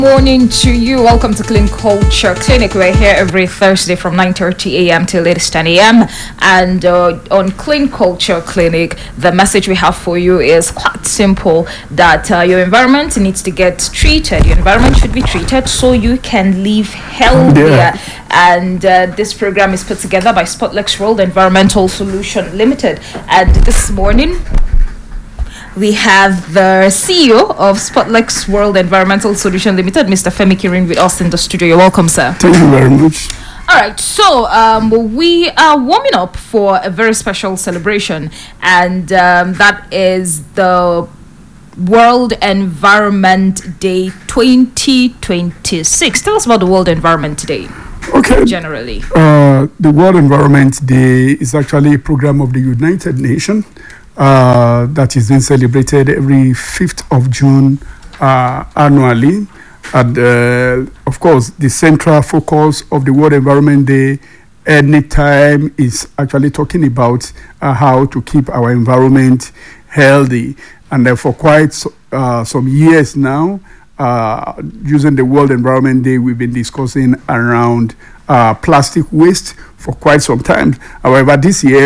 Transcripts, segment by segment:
Morning to you. Welcome to Clean Culture Clinic. We're here every Thursday from 9:30 a.m. till latest 10 a.m. And on Clean Culture Clinic, the message we have for you is quite simple: that your environment needs to get treated. Your environment should be treated so you can live healthier. Yeah. And this program is put together by Spotlex World Environmental Solution Limited. And this morning, we have the CEO of Spotlex World Environmental Solution Limited, Mr. Femi Kirin, with us in the studio. You're welcome, sir. Thank you very much. All right, so we are warming up for a very special celebration, and that is the World Environment Day 2026. Tell us about the World Environment Day. Okay. Generally, the World Environment Day is actually a program of the United Nations that is being celebrated every 5th of June annually. And of course, the central focus of the World Environment Day anytime is actually talking about how to keep our environment healthy. And for quite some years now, using the World Environment Day, we've been discussing around plastic waste for quite some time. However, this year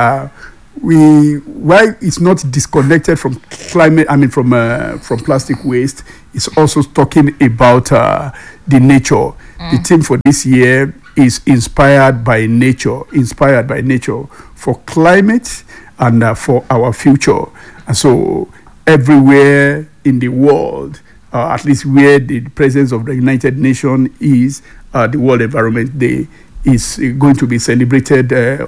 why it's not disconnected from from plastic waste, it's also talking about the nature. The theme for this year is inspired by nature for climate and for our future. And so everywhere in the world, at least where the presence of the United Nations is, the World Environment Day is going to be celebrated.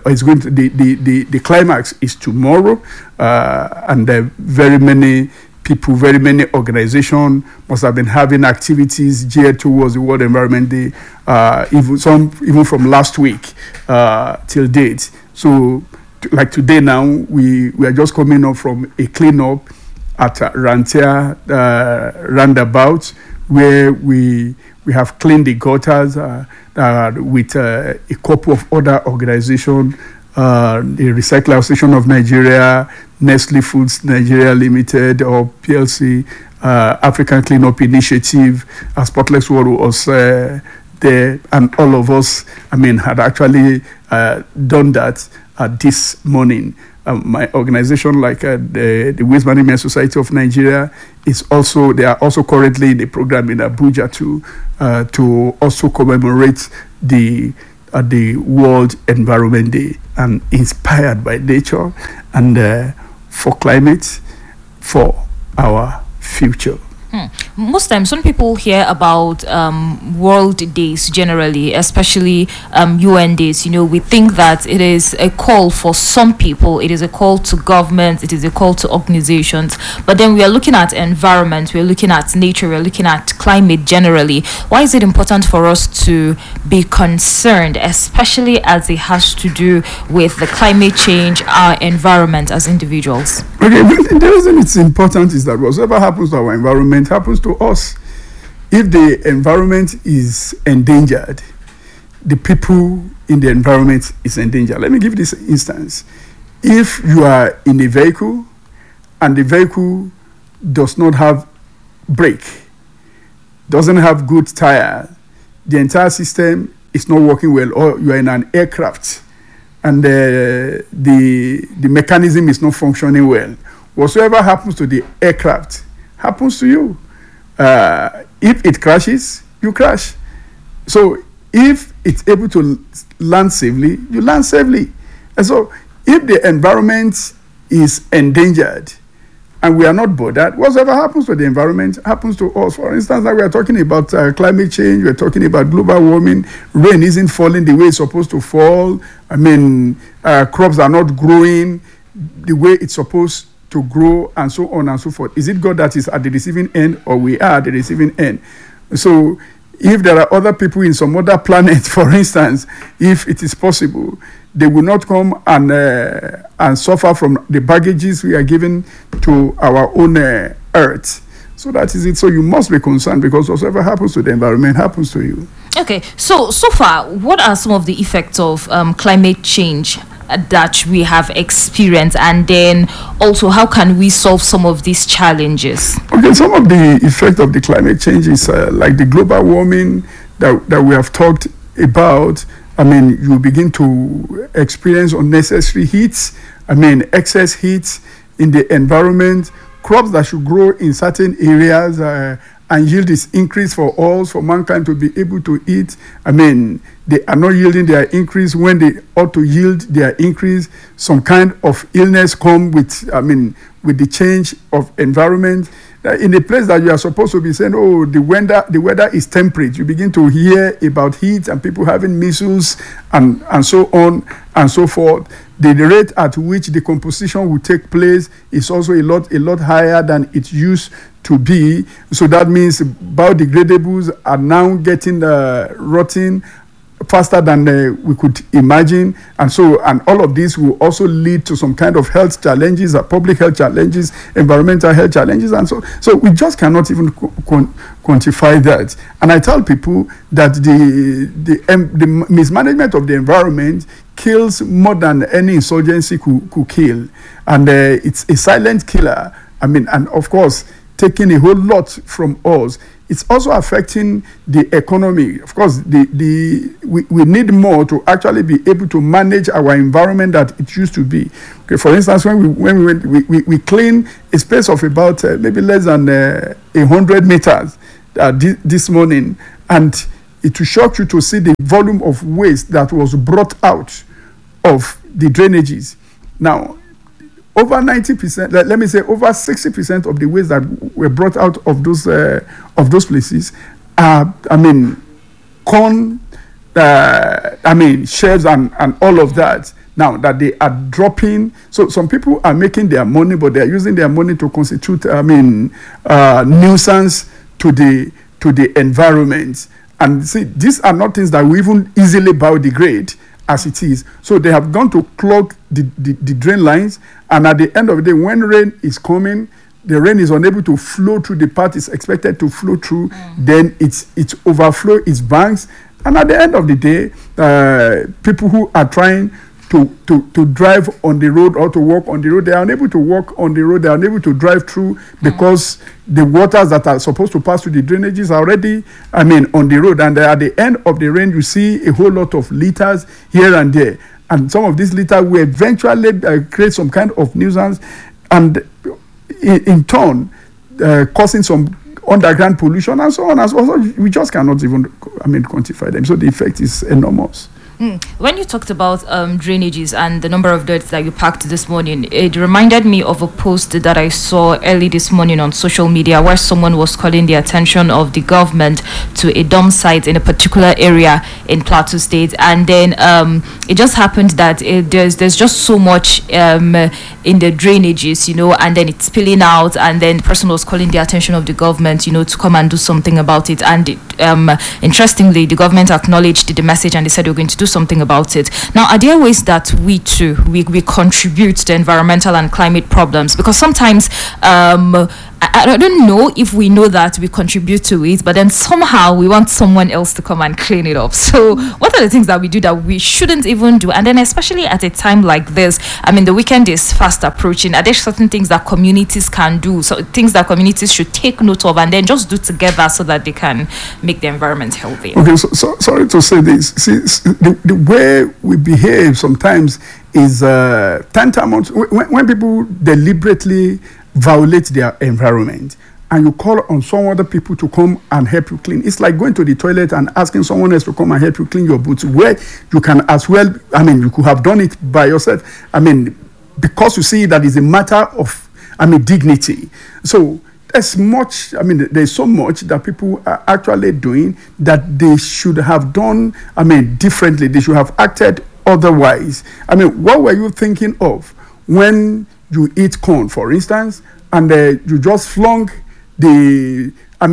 The climax is tomorrow, and very many people, very many organizations must have been having activities geared towards the World Environment Day, even from last week till date. So, like today now, we are just coming up from a cleanup at Rantia roundabout, where we have cleaned the gutters with a couple of other organizations, the Recycler Association of Nigeria, Nestle Foods Nigeria Limited, or PLC, African Cleanup Initiative, Spotlex World was there, and all of us, had actually done that this morning. My organization, like the Waste Management Society of Nigeria, they are also currently in a program in Abuja to also commemorate the World Environment Day, and inspired by nature and for climate, for our future. Most times when people hear about world days generally, especially UN days, we think that it is a call for some people, it is a call to government, it is a call to organizations. But then we are looking at environment, we are looking at nature, we are looking at climate generally. Why is it important for us to be concerned, especially as it has to do with the climate change, our environment as individuals? Okay, the reason it's important is that whatever happens to our environment happens to us. If the environment is endangered, the people in the environment is endangered. Let me give this instance. If you are in a vehicle and the vehicle does not have brake, doesn't have good tire, the entire system is not working well, or you are in an aircraft and the mechanism is not functioning well, whatsoever happens to the aircraft happens to you. If it crashes, you crash. So if it's able to land safely, you land safely. And so if the environment is endangered and we are not bothered, whatever happens to the environment happens to us. For instance, like we are talking about climate change, we are talking about global warming, rain isn't falling the way it's supposed to fall. Crops are not growing the way it's supposed to grow, and so on and so forth. Is it God that is at the receiving end, or we are at the receiving end? So if there are other people in some other planet, for instance, if it is possible, they will not come and suffer from the baggages we are giving to our own earth. So that is it. So you must be concerned, because whatever happens to the environment happens to you. Okay, so far, what are some of the effects of climate change that we have experienced, and then also how can we solve some of these challenges? Okay, some of the effect of the climate change is like the global warming that we have talked about. I mean, you begin to experience unnecessary heat, excess heat in the environment. Crops that should grow in certain areas and yield is increased for us, for mankind to be able to eat. They are not yielding their increase when they ought to yield their increase. Some kind of illness come with the change of environment. In a place that you are supposed to be saying, oh, the weather is temperate, you begin to hear about heat and people having measles and so on and so forth. The rate at which the composition will take place is also a lot higher than it used to be. So that means biodegradables are now getting rotting faster than we could imagine, and all of this will also lead to some kind of health challenges, public health challenges, environmental health challenges, and so we just cannot even quantify that. And I tell people that the mismanagement of the environment kills more than any insurgency could kill, and it's a silent killer. And of course, taking a whole lot from us. It's also affecting the economy. Of course, we need more to actually be able to manage our environment that it used to be. Okay, for instance, when we clean a space of about maybe less than 100 meters this morning, and it will shock you to see the volume of waste that was brought out of the drainages. Now, over 90%, let me say over 60% of the waste that were brought out of those places are, corn, shells and all of that. Now that they are dropping, so some people are making their money, but they are using their money to constitute, nuisance to the environment. And see, these are not things that we even easily biodegrade as it is. So they have gone to clog the drain lines, and at the end of the day, when rain is coming, the rain is unable to flow through the part it's expected to flow through, then it's overflow its banks, and at the end of the day, people who are trying to drive on the road or to walk on the road, they are unable to walk on the road, they are unable to drive through because the waters that are supposed to pass through the drainages are already, on the road. And at the end of the rain, you see a whole lot of litters here and there. And some of these litters will eventually create some kind of nuisance, and in turn, causing some underground pollution and so on. And so we just cannot even, quantify them. So the effect is enormous. When you talked about drainages and the number of dirts that you packed this morning, it reminded me of a post that I saw early this morning on social media where someone was calling the attention of the government to a dump site in a particular area in Plateau State, and then it just happened that there's just so much in the drainages, and then it's spilling out, and then the person was calling the attention of the government, to come and do something about it. And interestingly, the government acknowledged the message and they said we're going to do something about it. Now, are there ways that we too we contribute to environmental and climate problems? Because sometimes I don't know if we know that we contribute to it, but then somehow we want someone else to come and clean it up. So what are the things that we do that we shouldn't even do? And then especially at a time like this, the weekend is fast approaching. Are there certain things that communities can do, so things that communities should take note of and then just do together so that they can make the environment healthy? Okay, so sorry to say this. See, the way we behave sometimes is tantamount when people deliberately violate their environment and you call on some other people to come and help you clean. It's like going to the toilet and asking someone else to come and help you clean your boots, where you can as well, you could have done it by yourself. Because you see that is a matter of, dignity. So there's so much that people are actually doing that they should have done, differently. They should have acted otherwise. What were you thinking of when you eat corn, for instance, and you just flung the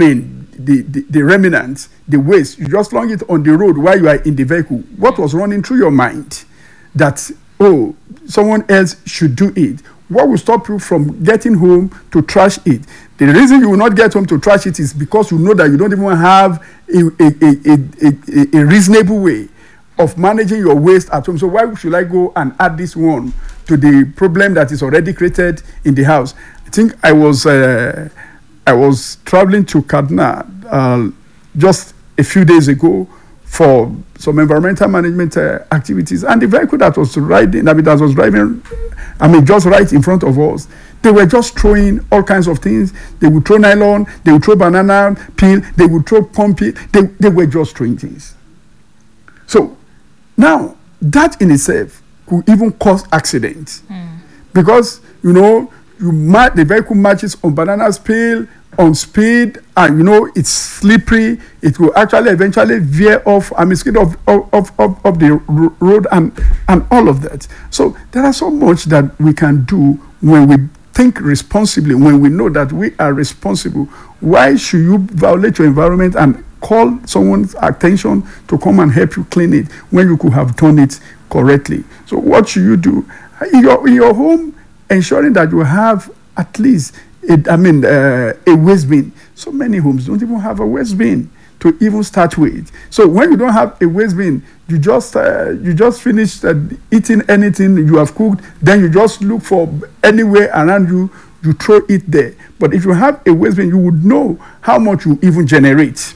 remnants, the waste, you just flung it on the road while you are in the vehicle? What was running through your mind? That, someone else should do it. What will stop you from getting home to trash it? The reason you will not get home to trash it is because you know that you don't even have a reasonable way of managing your waste at home. So why should I go and add this one to the problem that is already created in the house? I think I was traveling to Kaduna just a few days ago for some environmental management activities, and the vehicle that was driving, just right in front of us, they were just throwing all kinds of things. They would throw nylon, they would throw banana peel, they would throw pumpy. They were just throwing things. So now that in itself could even cause accidents, because the vehicle matches on banana peel, on speed, and it's slippery. It will actually eventually veer off instead of the road and all of that. So there are so much that we can do when we think responsibly, when we know that we are responsible. Why should you violate your environment and call someone's attention to come and help you clean it when you could have done it correctly? So what should you do in your home? Ensuring that you have at least a waste bin. So many homes don't even have a waste bin to even start with. So when you don't have a waste bin, you just finish eating anything you have cooked, then you just look for anywhere around you, you throw it there. But if you have a waste bin, you would know how much you even generate.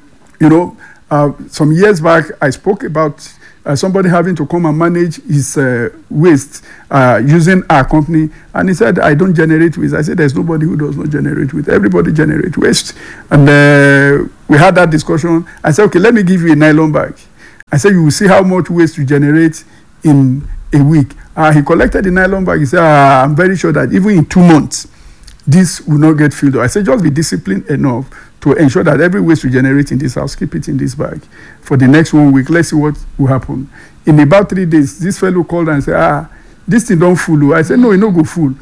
Some years back, I spoke about somebody having to come and manage his waste using our company, and he said, I don't generate waste. I said, there's nobody who does not generate waste. Everybody generates waste. And we had that discussion. I said, okay, let me give you a nylon bag. I said, you will see how much waste you generate in a week. He collected the nylon bag. He said, I'm very sure that even in 2 months, this will not get filled up. I said, just be disciplined enough to ensure that every waste we generate in this house, keep it in this bag. For the next 1 week, let's see what will happen. In about 3 days, this fellow called and said, this thing don't fool. I said, no, it no go fool.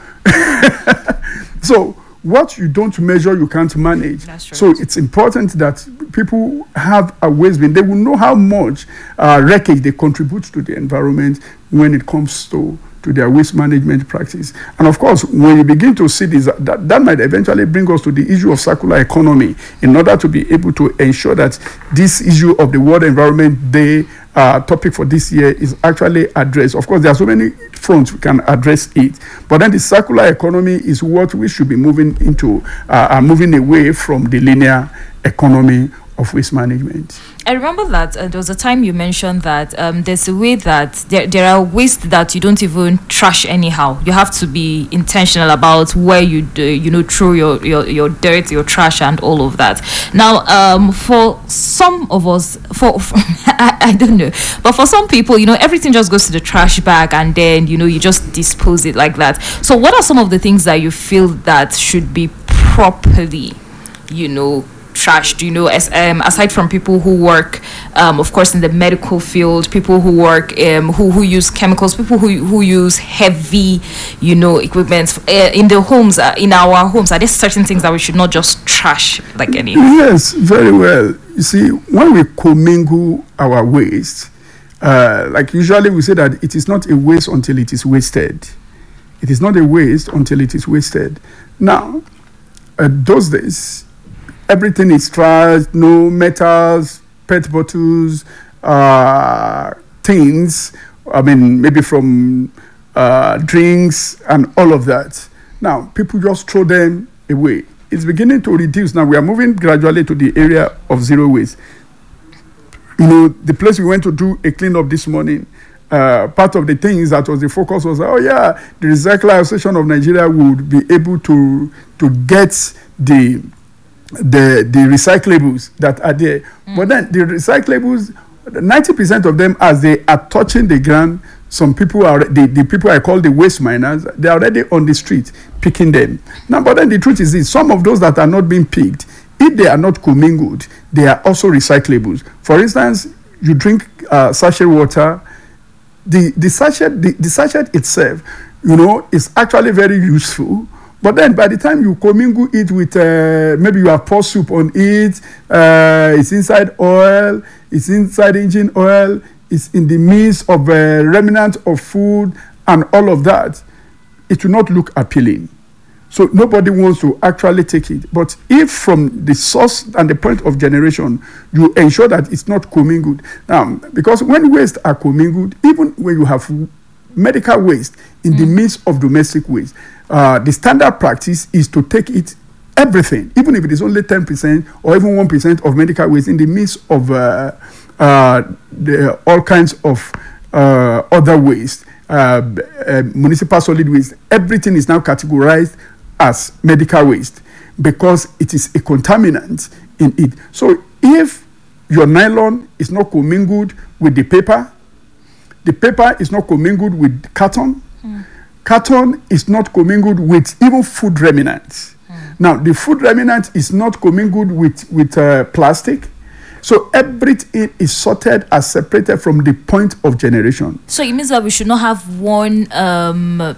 So what you don't measure, you can't manage. That's right. So it's important that people have a waste bin. They will know how much wreckage they contribute to the environment when it comes to their waste management practice. And of course, when you begin to see this, that might eventually bring us to the issue of circular economy, in order to be able to ensure that this issue of the World Environment Day topic for this year is actually addressed. Of course, there are so many fronts we can address it, but then the circular economy is what we should be moving into, moving away from the linear economy of waste management. I remember that there was a time you mentioned that there's a way that there are waste that you don't even trash anyhow. You have to be intentional about where you throw your dirt, your trash, and all of that. Now, for some of us, I don't know, but for some people, everything just goes to the trash bag, and then you just dispose it like that. So, what are some of the things that you feel that should be properly, trashed, aside from people who work of course in the medical field, people who work who use chemicals, people who use heavy equipment in the homes, in our homes? Are there certain things that we should not just trash like any? Yes, very well. You see, when we commingle our waste, like usually we say that it is not a waste until it is wasted. It is not a waste until it is wasted. Now, those days, everything is trash, no metals, PET bottles, things, maybe from drinks and all of that. Now, people just throw them away. It's beginning to reduce. Now, we are moving gradually to the area of zero waste. The place we went to do a cleanup this morning, part of the things that was the focus was, the Recycler Association of Nigeria would be able to get the recyclables that are there. But then the recyclables, 90% of them, as they are touching the ground, some people are the people I call the waste miners, they're already on the street picking them. Now, but then the truth is this: some of those that are not being picked, if they are not commingled, they are also recyclables. For instance, you drink sachet water, the sachet itself, is actually very useful. But then by the time you commingle it with, maybe you have poured soup on it, it's inside oil, it's inside engine oil, it's in the midst of remnant of food and all of that, it will not look appealing. So nobody wants to actually take it. But if from the source and the point of generation, you ensure that it's not commingled. Now, because when waste are commingled, even when you have medical waste in the midst of domestic waste, the standard practice is to take it everything, even if it is only 10% or even 1% of medical waste in the midst of all kinds of other waste, municipal solid waste. Everything is now categorized as medical waste because it is a contaminant in it. So if your nylon is not commingled with the paper is not commingled with carton, carton is not commingled with even food remnants. Now, the food remnant is not commingled with plastic. So everything is sorted as separated from the point of generation. So it means that we should not have one, dustbin.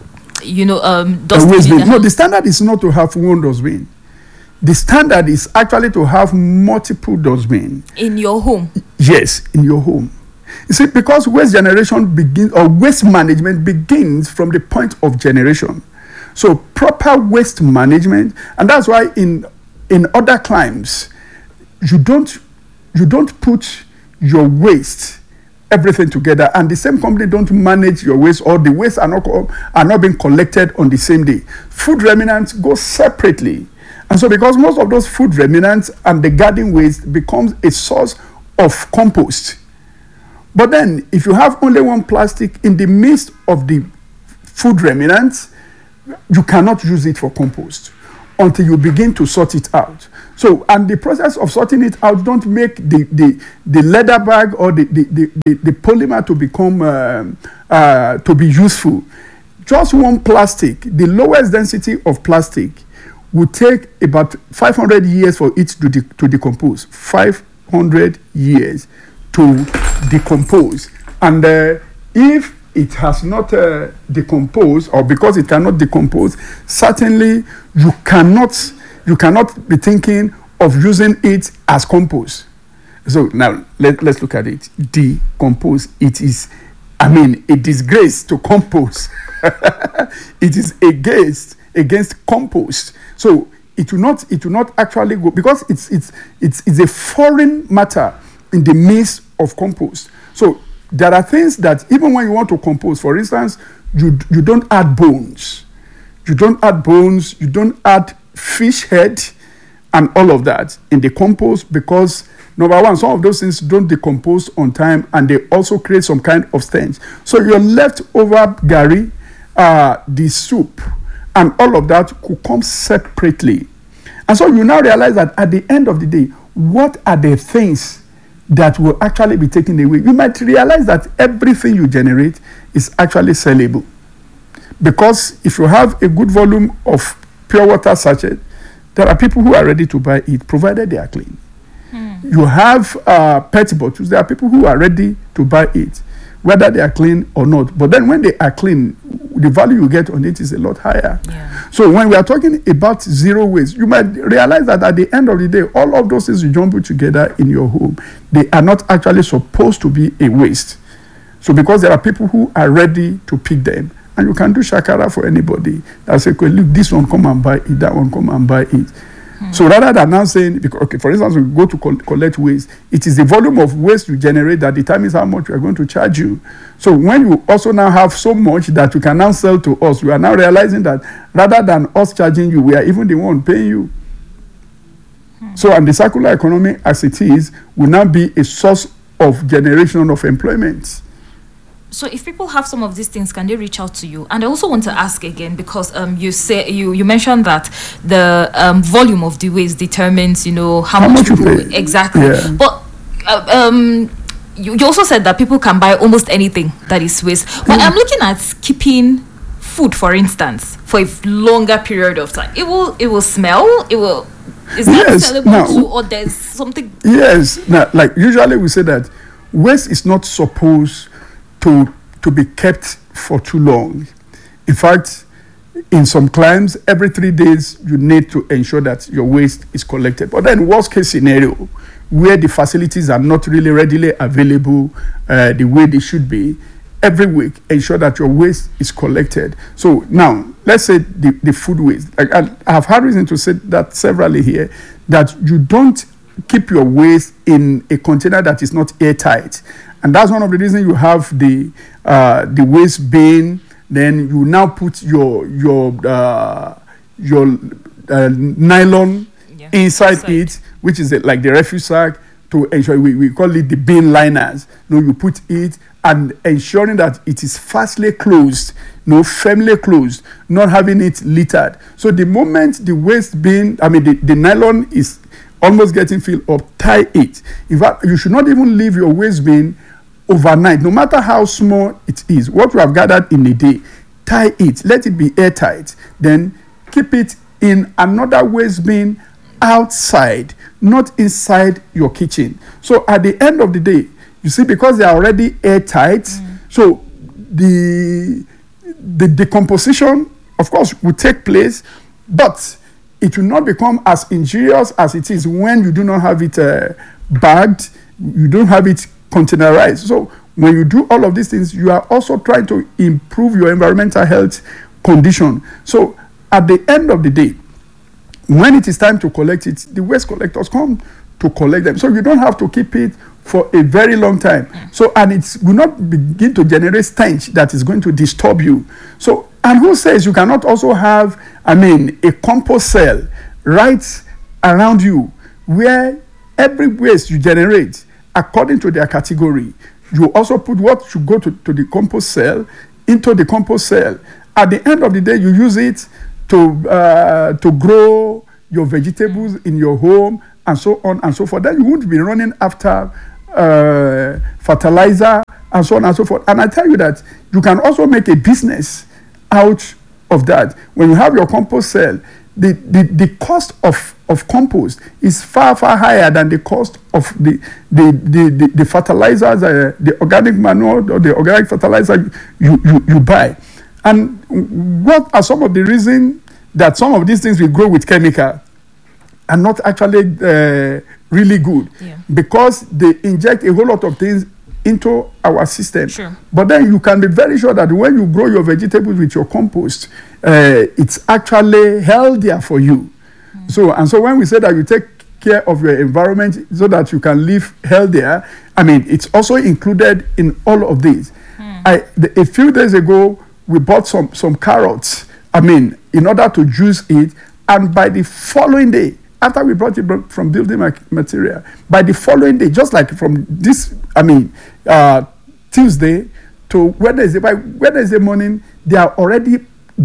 No, the standard is not to have one dustbin. The standard is actually to have multiple dustbin. In your home? Yes, in your home. You see, because waste generation begins, or waste management begins from the point of generation. So proper waste management, and that's why in other climes, you don't put your waste everything together, and the same company don't manage your waste, or the waste are not being collected on the same day. Food remnants go separately, and so because most of those food remnants and the garden waste becomes a source of compost. But then, if you have only one plastic in the midst of the food remnants, you cannot use it for compost until you begin to sort it out. So, and the process of sorting it out don't make the leather bag or the polymer to become to be useful. Just one plastic, the lowest density of plastic, would take about 500 years for it to decompose. 500 years to decompose, and if it has not decomposed, or because it cannot decompose, certainly you cannot be thinking of using it as compost. So now let's look at it. Decompose. It is, a disgrace to compost. It is against compost. So it will not actually go, because it's a foreign matter in the midst of compost. So there are things that even when you want to compost, for instance, you don't add bones. You don't add fish head and all of that in the compost, because number one, some of those things don't decompose on time, and they also create some kind of stench. So your leftover gari, the soup, and all of that could come separately. And so you now realize that at the end of the day, what are the things that will actually be taken away? You might realize that everything you generate is actually sellable. Because if you have a good volume of pure water sachet, there are people who are ready to buy it, provided they are clean. You have PET bottles, there are people who are ready to buy it, whether they are clean or not. But then when they are clean, the value you get on it is a lot higher. Yeah. So when we are talking about zero waste, you might realize that at the end of the day, all of those things you jumble together in your home, they are not actually supposed to be a waste. So because there are people who are ready to pick them, and you can do shakara for anybody that say, okay, look, this one come and buy it, that one come and buy it. So rather than now saying, because, okay, for instance, we go to collect waste, it is the volume of waste you generate that determines how much we are going to charge you. So when you also now have so much that you can now sell to us, we are now realizing that rather than us charging you, we are even the one paying you. So, and the circular economy as it is will now be a source of generation of employment. So if people have some of these things, can they reach out to you? And I also want to ask again, because you mentioned that the volume of the waste determines, how much people exactly. Yeah. But you also said that people can buy almost anything that is waste. But I'm looking at keeping food, for instance, for a longer period of time. It will smell. Is that sellable too, or there's something? Yes. Now, like usually we say that waste is not supposed to be kept for too long. In fact, in some climes, every 3 days, you need to ensure that your waste is collected. But then worst case scenario, where the facilities are not really readily available the way they should be, every week ensure that your waste is collected. So now, let's say the food waste. I have had reason to say that severally here, that you don't keep your waste in a container that is not airtight. And that's one of the reasons you have the waste bin. Then you now put your nylon inside it, which is like the refuse sack, to ensure we call it the bin liners. You put it, and ensuring that it is fastly closed, firmly closed, not having it littered. So the moment the waste bin, the nylon is almost getting filled up, tie it. In fact, you should not even leave your waste bin overnight, no matter how small it is. What you have gathered in a day, tie it, let it be airtight. Then keep it in another waste bin outside, not inside your kitchen. So at the end of the day, you see, because they are already airtight, so the decomposition, of course, will take place, but it will not become as injurious as it is when you do not have it bagged, you don't have it containerized. So when you do all of these things, you are also trying to improve your environmental health condition. So at the end of the day, when it is time to collect it, the waste collectors come to collect them. So you don't have to keep it for a very long time. So, and it will not begin to generate stench that is going to disturb you. So, and who says you cannot also have, a compost cell right around you, where every waste you generate, according to their category, you also put what should go to the compost cell into the compost cell. At the end of the day, you use it to grow your vegetables in your home, and so on and so forth. Then you won't be running after fertilizer and so on and so forth. And I tell you that you can also make a business out of that. When you have your compost cell, the cost of compost is far higher than the cost of the fertilizers, the organic manure or the organic fertilizer you buy. And what are some of the reasons that some of these things will grow with chemical and not actually really good? Because they inject a whole lot of things into our system. Sure. But then you can be very sure that when you grow your vegetables with your compost, it's actually healthier for you. So when we say that you take care of your environment so that you can live healthier, it's also included in all of these. A few days ago, we bought some carrots, in order to juice it, and by the following day, after we brought it from building material, by the following day, just like from this, Tuesday to Wednesday, by Wednesday morning, they are already.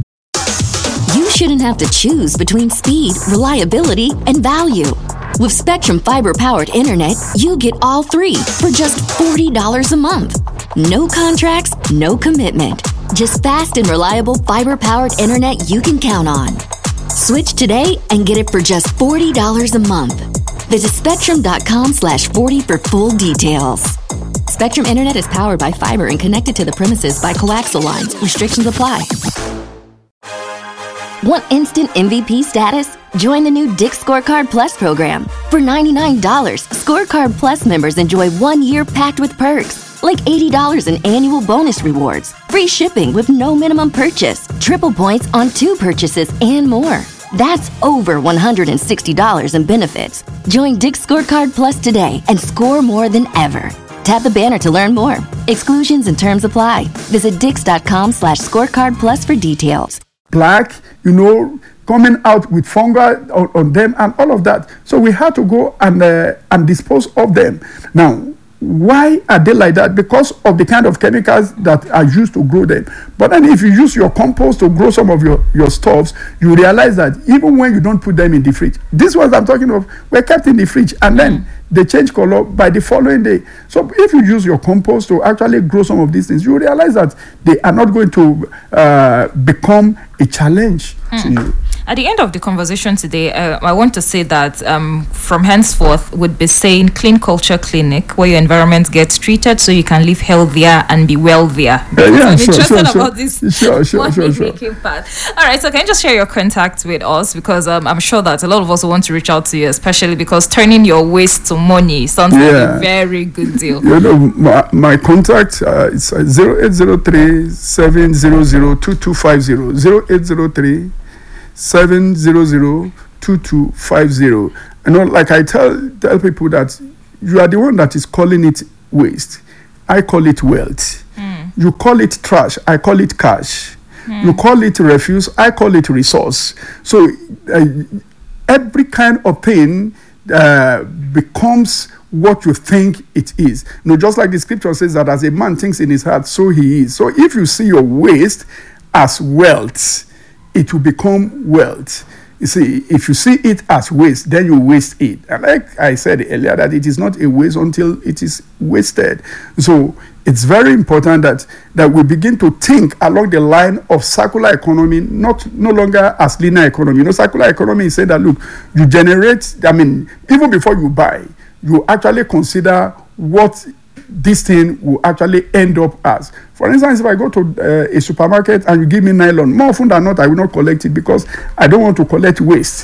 You shouldn't have to choose between speed, reliability, and value. With Spectrum Fiber-powered internet, you get all three for just $40 a month. No contracts, no commitment. Just fast and reliable fiber-powered internet you can count on. Switch today and get it for just $40 a month. Visit spectrum.com/40 for full details. Spectrum Internet is powered by fiber and connected to the premises by coaxial lines. Restrictions apply. Want instant MVP status? Join the new Dick's Scorecard Plus program. For $99, Scorecard Plus members enjoy 1 year packed with perks, like $80 in annual bonus rewards, free shipping with no minimum purchase, triple points on 2 purchases, and more. That's over $160 in benefits. Join Dick's Scorecard Plus today and score more than ever. Tap the banner to learn more. Exclusions and terms apply. Visit dix.com/scorecard plus for details. Black, coming out with fungi on them and all of that. So we had to go and dispose of them. Now, why are they like that? Because of the kind of chemicals that are used to grow them. But then if you use your compost to grow some of your stuffs, you realize that even when you don't put them in the fridge, these ones I'm talking of were kept in the fridge and then they change color by the following day. So if you use your compost to actually grow some of these things, you realize that they are not going to become a challenge to you. At the end of the conversation today, I want to say that from henceforth, would be saying Clean Culture Clinic, where your environment gets treated so you can live healthier and be wealthier. I'm interested about this money-making part. All right, so can you just share your contact with us? Because I'm sure that a lot of us want to reach out to you, especially because turning your waste to money sounds like a very good deal. You know, my contact is 0803 700 2250. 0803 700 2250. You know, like I tell people that you are the one that is calling it waste. I call it wealth. You call it trash. I call it cash. You call it refuse. I call it resource. So every kind of thing becomes what you think it is. You know, just like the scripture says that as a man thinks in his heart, so he is. So if you see your waste as wealth, it will become wealth. You see, if you see it as waste, then you waste it. And like I said earlier, that it is not a waste until it is wasted. So it's very important that we begin to think along the line of circular economy, no longer as linear economy. You know, circular economy is saying that, look, you generate, even before you buy, you actually consider what this thing will actually end up as. For instance, if I go to a supermarket and you give me nylon, more often than not, I will not collect it because I don't want to collect waste.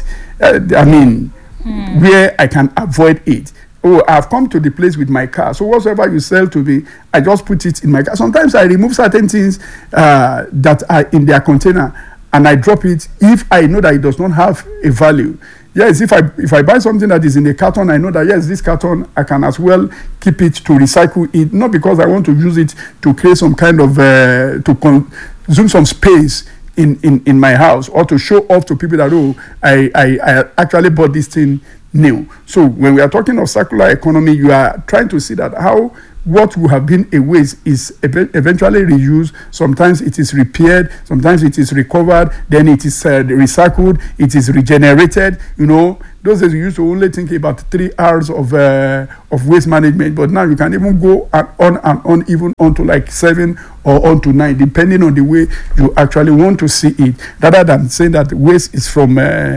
Where I can avoid it. Oh, I've come to the place with my car. So whatsoever you sell to me, I just put it in my car. Sometimes I remove certain things that are in their container and I drop it if I know that it does not have a value. Yes, if I buy something that is in a carton, I know that, yes, this carton, I can as well keep it to recycle it, not because I want to use it to create some kind of, to consume some space in my house or to show off to people that, oh, I actually bought this thing new. So when we are talking of circular economy, you are trying to see that how what would have been a waste is eventually reused. Sometimes it is repaired, sometimes it is recovered, then it is recycled, it is regenerated. You know, those days we used to only think about 3 hours of waste management, but now you can even go on even on to like 7 or on to 9, depending on the way you actually want to see it, rather than saying that waste is from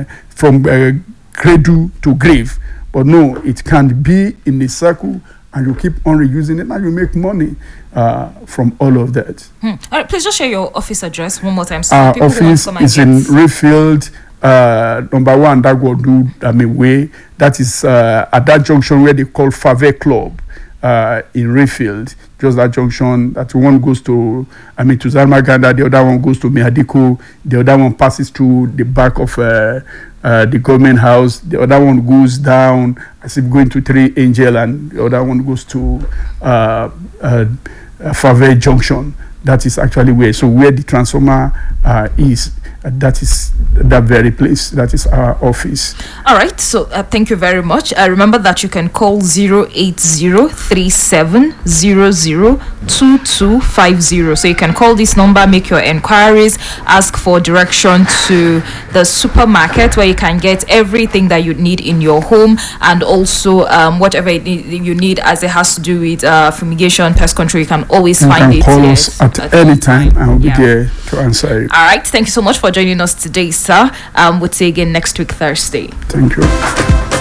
cradle to grave. But no, it can be in a circle, and you keep on reusing it, and you make money from all of that. All right, please just share your office address one more time. So Our people office is in Rayfield, number 1, Dagwodu Way. That is at that junction where they call Fave Club in Rayfield. Just that junction. That one goes to Zalmaganda, the other one goes to Mihadiko, the other one passes through the back of the government house, the other one goes down as if going to 3 Angel, and the other one goes to Fave Junction. That is actually where the transformer is. That is that very place. That is our office. All right. So thank you very much. Remember that you can call 08037002250. So you can call this number, make your inquiries, ask for direction to the supermarket where you can get everything that you need in your home, and also whatever you need as it has to do with fumigation, pest control. You can always find it. Call us at any time. I will be there to answer you. All right. Thank you so much for joining us today, sir. We'll see you again next week, Thursday. Thank you.